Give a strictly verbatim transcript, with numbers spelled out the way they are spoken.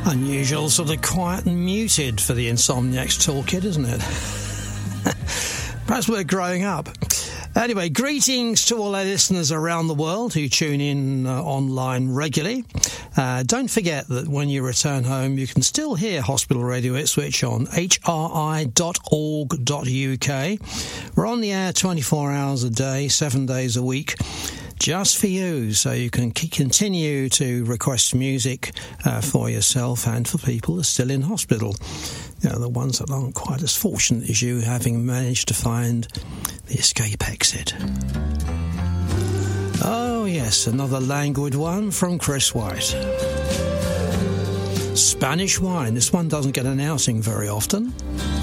Unusual, sort of quiet and muted for the Insomniacs Toolkit, isn't it? Perhaps we're growing up. Anyway, greetings to all our listeners around the world who tune in uh, online regularly. Uh, don't forget that when you return home, you can still hear Hospital Radio Ipswich on h r i dot org dot u k. We're on the air twenty-four hours a day, seven days a week, just for you, so you can c- continue to request music uh, for yourself and for people who are still in hospital. You know, the ones that aren't quite as fortunate as you, having managed to find the escape exit. Oh yes, another languid one from Chris White. Spanish Wine. This one doesn't get an outing very often.